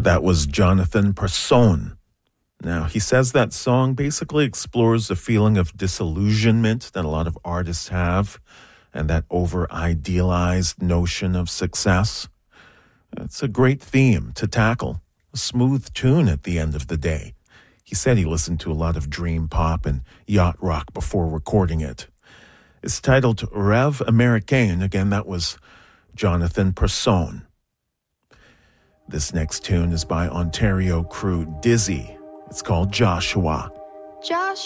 That was Jonathan Persson. Now, he says that song basically explores the feeling of disillusionment that a lot of artists have and that over-idealized notion of success. It's a great theme to tackle, a smooth tune at the end of the day. He said he listened to a lot of dream pop and yacht rock before recording it. It's titled Rêve Américain. Again, that was Jonathan Persson. This next tune is by Ontario crew Dizzy. It's called Joshua. Joshua.